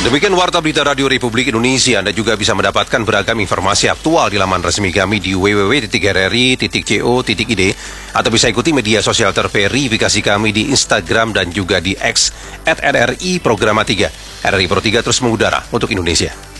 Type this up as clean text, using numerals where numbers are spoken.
Demikian Warta Berita Radio Republik Indonesia. Anda juga bisa mendapatkan beragam informasi aktual di laman resmi kami di www.rri.co.id atau bisa ikuti media sosial terverifikasi kami di Instagram dan juga di X @RRI Programa 3. RRI Pro 3 terus mengudara untuk Indonesia.